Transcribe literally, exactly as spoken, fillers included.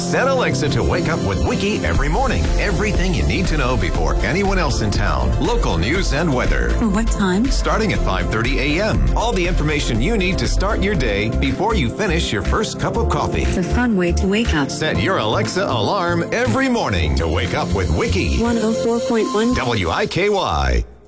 Set Alexa to wake up with Wiki every morning. Everything you need to know before anyone else in town. Local news and weather. What time? Starting at five thirty a.m. All the information you need to start your day before you finish your first cup of coffee. It's a fun way to wake up. Set your Alexa alarm every morning to wake up with Wiki. one oh four point one W I K Y.